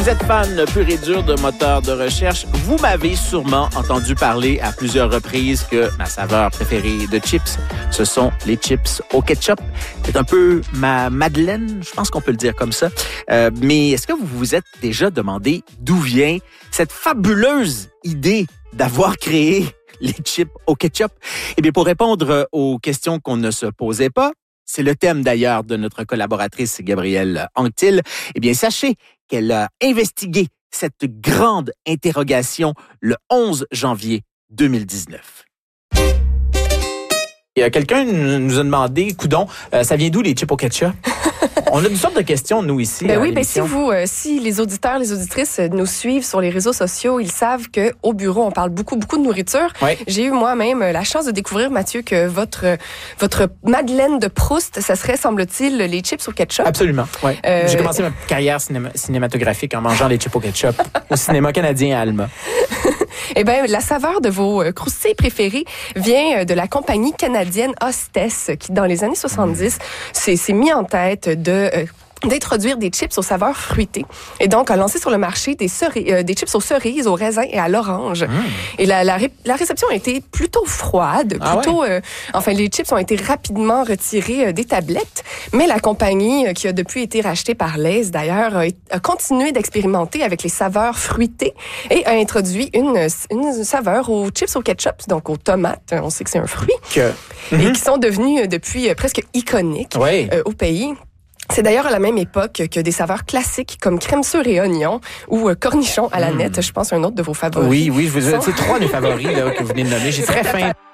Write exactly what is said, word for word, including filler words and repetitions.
vous êtes fan pur et dur de moteurs de recherche, vous m'avez sûrement entendu parler à plusieurs reprises que ma saveur préférée de chips, ce sont les chips au ketchup. C'est un peu ma Madeleine, je pense qu'on peut le dire comme ça. Euh, mais est-ce que vous vous êtes déjà demandé d'où vient cette fabuleuse idée d'avoir créé les chips au ketchup? Eh bien, pour répondre aux questions qu'on ne se posait pas, c'est le thème d'ailleurs de notre collaboratrice Gabrielle Anctil. Eh bien, sachez qu'elle a investigué cette grande interrogation le onze janvier deux mille dix-neuf. Et, euh, quelqu'un nous a demandé, coudon, euh, ça vient d'où les chips au ketchup? On a une sorte de questions, nous, ici. Ben oui, ben si vous, euh, si les auditeurs, les auditrices euh, nous suivent sur les réseaux sociaux, ils savent qu'au bureau, on parle beaucoup, beaucoup de nourriture. Oui. J'ai eu moi-même euh, la chance de découvrir, Mathieu, que votre, euh, votre Madeleine de Proust, ça serait, semble-t-il, les chips au ketchup. Absolument, oui. Euh... J'ai commencé ma carrière cinéma- cinématographique en mangeant les chips au ketchup au cinéma canadien à Alma. Eh bien, la saveur de vos euh, croustilles préférées vient euh, de la compagnie canadienne Hostess, qui, dans les années soixante-dix, s'est, s'est mis en tête de... Euh, d'introduire des chips aux saveurs fruitées. Et donc, a lancé sur le marché des, ceri- euh, des chips aux cerises, aux raisins et à l'orange. Mmh. Et la, la, ré- la réception a été plutôt froide. Ah plutôt, ouais? euh, enfin, les chips ont été rapidement retirés euh, des tablettes. Mais la compagnie, euh, qui a depuis été rachetée par Lay's, d'ailleurs, a, a continué d'expérimenter avec les saveurs fruitées et a introduit une, une saveur aux chips au ketchup, donc aux tomates. On sait que c'est un fruit. Que... Mmh. Et qui sont devenus, euh, depuis, euh, presque iconiques ouais. euh, au pays. C'est d'ailleurs à la même époque que des saveurs classiques comme crème sure et oignon ou euh, cornichon à la nette. Mmh. Je pense un autre de vos favoris. Oui, oui, je vous ai dit trois des favoris là, que vous venez de nommer. J'ai très faim.